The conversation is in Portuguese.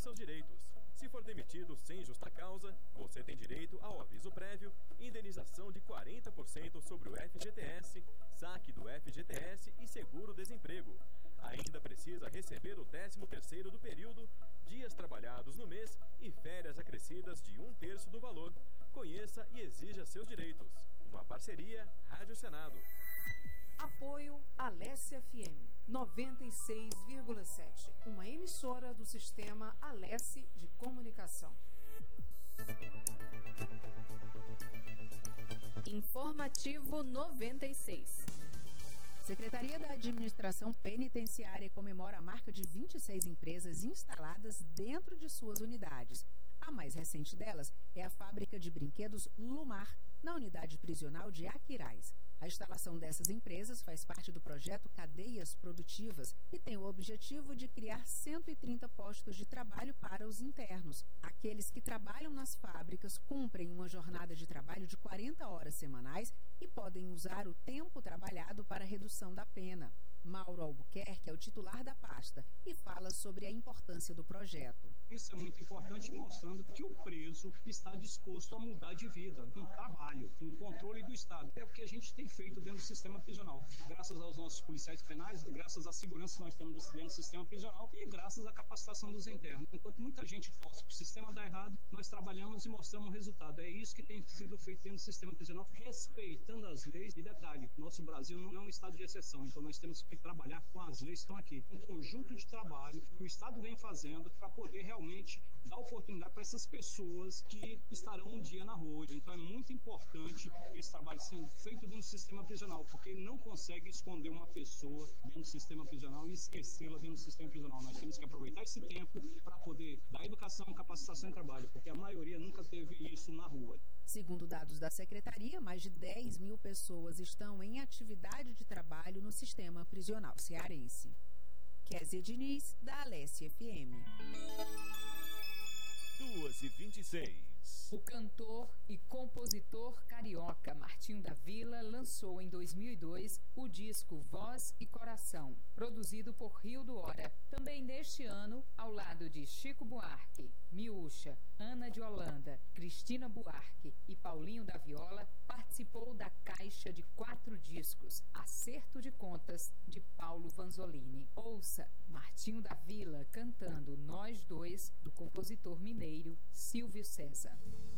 seus direitos. Se for demitido sem justa causa, você tem direito ao aviso prévio, indenização de 40% sobre o FGTS, saque do FGTS e seguro-desemprego. Ainda precisa receber o 13º do período, dias trabalhados no mês e férias acrescidas de 1/3 do valor. Conheça e exija seus direitos. Uma parceria Rádio Senado. Apoio Alessia FM 96,7, uma emissora do sistema Alessi de comunicação. Informativo 96. Secretaria da Administração Penitenciária comemora a marca de 26 empresas instaladas dentro de suas unidades. A mais recente delas é a fábrica de brinquedos Lumar, na unidade prisional de Aquiraz. A instalação dessas empresas faz parte do projeto Cadeias Produtivas e tem o objetivo de criar 130 postos de trabalho para os internos. Aqueles que trabalham nas fábricas cumprem uma jornada de trabalho de 40 horas semanais e podem usar o tempo trabalhado para a redução da pena. Mauro Albuquerque é o titular da pasta e fala sobre a importância do projeto. Isso é muito importante, mostrando que o preso está disposto a mudar de vida, com trabalho, com controle do Estado. É o que a gente tem feito dentro do sistema prisional. Graças aos nossos policiais penais, graças à segurança que nós temos dentro do sistema prisional e graças à capacitação dos internos. Enquanto muita gente torce para o sistema dar errado, nós trabalhamos e mostramos o resultado. É isso que tem sido feito dentro do sistema prisional, respeitando as leis. E detalhe, nosso Brasil não é um estado de exceção, então nós temos que trabalhar com as leis que estão aqui. Um conjunto de trabalho que o Estado vem fazendo para poder realmente dar oportunidade para essas pessoas que estarão um dia na rua. Então é muito importante esse trabalho sendo feito dentro do sistema prisional, porque não consegue esconder uma pessoa dentro do sistema prisional e esquecê-la dentro do sistema prisional. Nós temos que aproveitar esse tempo para poder dar educação, capacitação e trabalho, porque a maioria nunca teve isso na rua. Segundo dados da Secretaria, mais de 10 mil pessoas estão em atividade de trabalho no sistema prisional cearense. Kézia Diniz, da Alessia FM. 2h26. O cantor e compositor carioca Martinho da Vila lançou em 2002 o disco Voz e Coração, produzido por Rio do Hora. Também neste ano, ao lado de Chico Buarque, Miúcha, Ana de Holanda, Cristina Buarque e Paulinho da Viola, participou da caixa de 4 discos, Acerto de Contas, de Paulo Vanzolini. Ouça Martinho da Vila cantando Nós Dois, do compositor mineiro Silvio César.